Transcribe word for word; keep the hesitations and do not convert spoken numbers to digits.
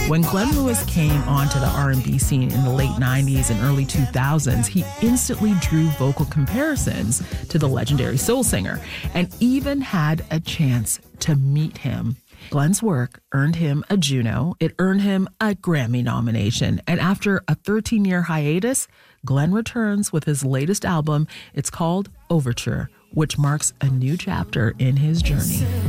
When Glenn Lewis came onto the R and B scene in the late nineties and early two thousands, he instantly drew vocal comparisons to the legendary soul singer and even had a chance to meet him. Glenn's work earned him a Juno. It earned him a Grammy nomination. And after a thirteen-year hiatus, Glenn returns with his latest album. It's called Overture, which marks a new chapter in his journey.